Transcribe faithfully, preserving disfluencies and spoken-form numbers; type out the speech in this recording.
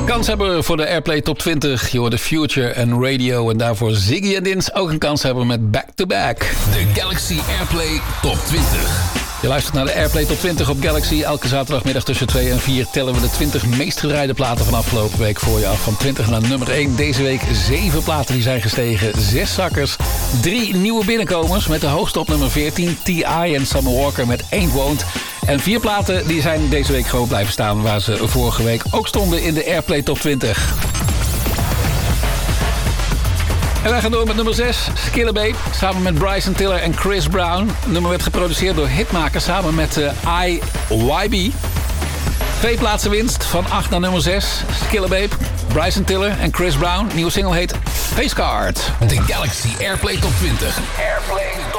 Kans hebben voor de Airplay Top twintig. Je hoort de Future en Radio. En daarvoor Ziggy en Dins ook een kans hebben met Back to Back. De Galaxy Airplay Top twintig. Je luistert naar de Airplay Top twintig op Galaxy. Elke zaterdagmiddag tussen twee en vier tellen we de twintig meest gedraaide platen van afgelopen week voor je af. Van twintig naar nummer één. Deze week zeven platen die zijn gestegen. Zes zakkers. Drie nieuwe binnenkomers met de hoogste op nummer veertien. T I en Summer Walker met Ain't Won't. En vier platen die zijn deze week gewoon blijven staan waar ze vorige week ook stonden in de Airplay Top twintig. En wij gaan door met nummer zes, Skillebabe, samen met Bryson Tiller en Chris Brown. Het nummer werd geproduceerd door Hitmaker samen met uh, I Y B. Twee plaatsen winst, van acht naar nummer zes, Skillebabe, Bryson Tiller en Chris Brown. Nieuwe single heet Facecard. De Galaxy Airplay Top twintig. Airplay